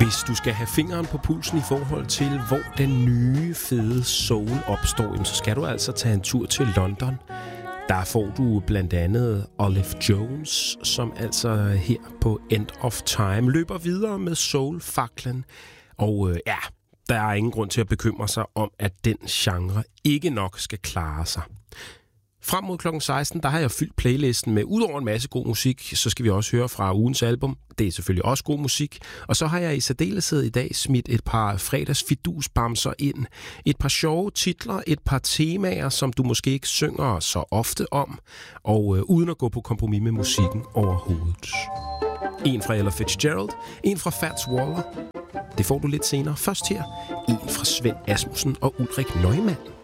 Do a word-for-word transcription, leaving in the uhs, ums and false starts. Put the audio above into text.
Hvis du skal have fingeren på pulsen i forhold til, hvor den nye fede soul opstår, så skal du altså tage en tur til London. Der får du blandt andet Olive Jones, som altså her på End of Time løber videre med soul-faklen. Og øh, ja, der er ingen grund til at bekymre sig om, at den genre ikke nok skal klare sig. Frem mod klokken seksten, der har jeg fyldt playlisten med, udover en masse god musik, så skal vi også høre fra ugens album. Det er selvfølgelig også god musik. Og så har jeg i særdeleshed i dag smidt et par fredagsfidusbamser ind. Et par sjove titler, et par temaer, som du måske ikke synger så ofte om, og øh, uden at gå på kompromis med musikken overhovedet. En fra Ella Fitzgerald, en fra Fats Waller. Det får du lidt senere. Først her, en fra Svend Asmussen og Ulrik Neumann.